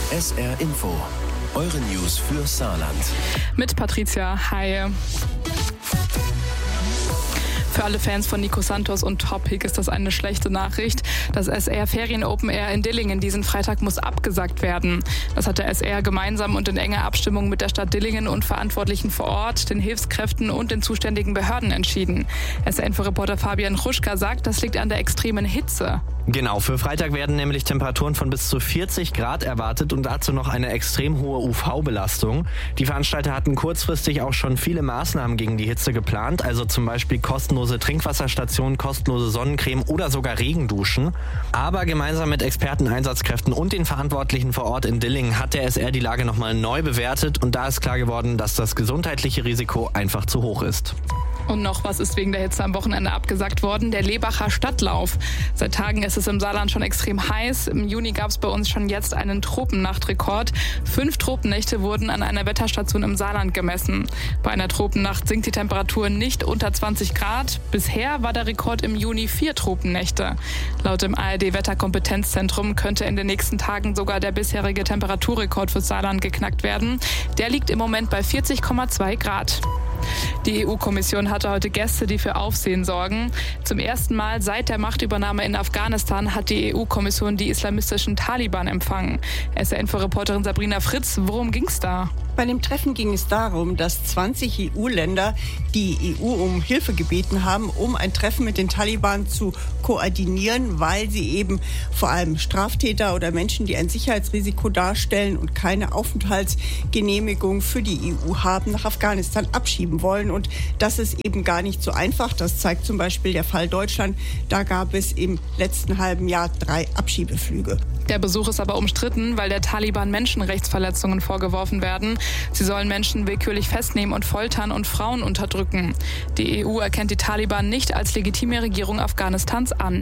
SR Info, eure News für Saarland. Mit Patricia, hi. Für alle Fans von Nico Santos und Topic ist das eine schlechte Nachricht. Das SR Ferien Open Air in Dillingen diesen Freitag muss abgesagt werden. Das hat der SR gemeinsam und in enger Abstimmung mit der Stadt Dillingen und Verantwortlichen vor Ort, den Hilfskräften und den zuständigen Behörden entschieden. SR-Info-Reporter Fabian Hruschka sagt, das liegt an der extremen Hitze. Genau, für Freitag werden nämlich Temperaturen von bis zu 40 Grad erwartet und dazu noch eine extrem hohe UV-Belastung. Die Veranstalter hatten kurzfristig auch schon viele Maßnahmen gegen die Hitze geplant, also zum Beispiel kostenlose Trinkwasserstationen, kostenlose Sonnencreme oder sogar Regenduschen. Aber gemeinsam mit Experten, Einsatzkräften und den Verantwortlichen vor Ort in Dillingen hat der SR die Lage nochmal neu bewertet und da ist klar geworden, dass das gesundheitliche Risiko einfach zu hoch ist. Und noch was ist wegen der Hitze am Wochenende abgesagt worden, der Lebacher Stadtlauf. Seit Tagen ist es im Saarland schon extrem heiß. Im Juni gab es bei uns schon jetzt einen Tropennachtrekord. 5 Tropennächte wurden an einer Wetterstation im Saarland gemessen. Bei einer Tropennacht sinkt die Temperatur nicht unter 20 Grad. Bisher war der Rekord im Juni 4 Tropennächte. Laut dem ARD-Wetterkompetenzzentrum könnte in den nächsten Tagen sogar der bisherige Temperaturrekord für Saarland geknackt werden. Der liegt im Moment bei 40,2 Grad. Die EU-Kommission hatte heute Gäste, die für Aufsehen sorgen. Zum ersten Mal seit der Machtübernahme in Afghanistan hat die EU-Kommission die islamistischen Taliban empfangen. SR-Info-Reporterin Sabrina Fritz, worum ging's da? Bei dem Treffen ging es darum, dass 20 EU-Länder die EU um Hilfe gebeten haben, um ein Treffen mit den Taliban zu koordinieren, weil sie eben vor allem Straftäter oder Menschen, die ein Sicherheitsrisiko darstellen und keine Aufenthaltsgenehmigung für die EU haben, nach Afghanistan abschieben wollen. Und das ist eben gar nicht so einfach. Das zeigt zum Beispiel der Fall Deutschland. Da gab es im letzten halben Jahr 3 Abschiebeflüge. Der Besuch ist aber umstritten, weil der Taliban Menschenrechtsverletzungen vorgeworfen werden. Sie sollen Menschen willkürlich festnehmen und foltern und Frauen unterdrücken. Die EU erkennt die Taliban nicht als legitime Regierung Afghanistans an.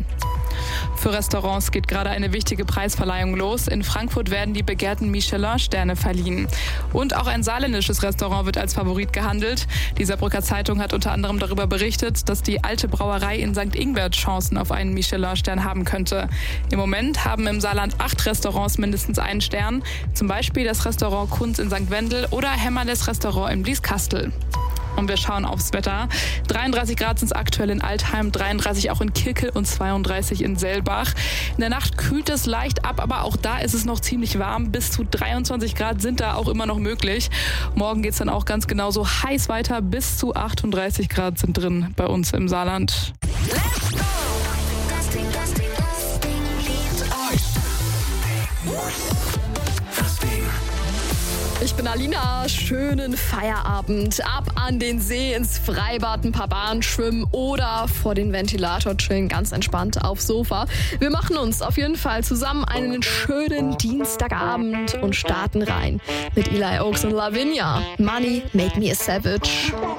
Für Restaurants geht gerade eine wichtige Preisverleihung los. In Frankfurt werden die begehrten Michelin-Sterne verliehen. Und auch ein saarländisches Restaurant wird als Favorit gehandelt. Die Saarbrücker Zeitung hat unter anderem darüber berichtet, dass die Alte Brauerei in St. Ingbert Chancen auf einen Michelin-Stern haben könnte. Im Moment haben im Saarland 8 Restaurants mindestens einen Stern. Zum Beispiel das Restaurant Kunz in St. Wendel oder Hämmerles Restaurant in Blieskastel. Und wir schauen aufs Wetter. 33 Grad sind es aktuell in Altheim, 33 auch in Kirkel und 32 in Selbach. In der Nacht kühlt es leicht ab, aber auch da ist es noch ziemlich warm. Bis zu 23 Grad sind da auch immer noch möglich. Morgen geht es dann auch ganz genauso heiß weiter. Bis zu 38 Grad sind drin bei uns im Saarland. Let's go! Das Ding liebt euch. Das Ding. Ich bin Alina, schönen Feierabend. Ab an den See, ins Freibad, ein paar Bahnen schwimmen oder vor den Ventilator chillen, ganz entspannt aufs Sofa. Wir machen uns auf jeden Fall zusammen einen schönen Dienstagabend und starten rein mit Eli Oaks und Lavinia. Money made me a savage.